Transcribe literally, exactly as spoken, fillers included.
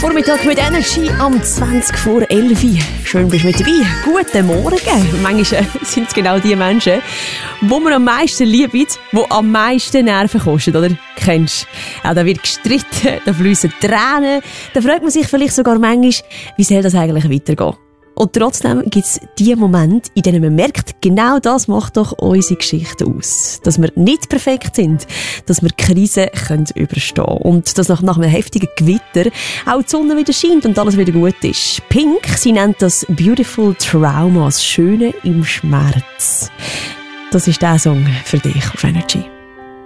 Vormittag mit Energy am zwanzig vor elf. Schön, bist du mit dabei. Guten Morgen. Manchmal sind es genau die Menschen, die man am meisten liebt, die am meisten Nerven kosten, oder? Kennst du? Ja, da wird gestritten, da fließen Tränen. Da fragt man sich vielleicht sogar manchmal, wie soll das eigentlich weitergehen? Und trotzdem gibt es die Momente, in denen man merkt, genau das macht doch unsere Geschichte aus. Dass wir nicht perfekt sind, dass wir Krisen können überstehen können und dass nach, nach einem heftigen Gewitter auch die Sonne wieder scheint und alles wieder gut ist. Pink, sie nennt das Beautiful Trauma, das Schöne im Schmerz. Das ist der Song für dich auf Energy.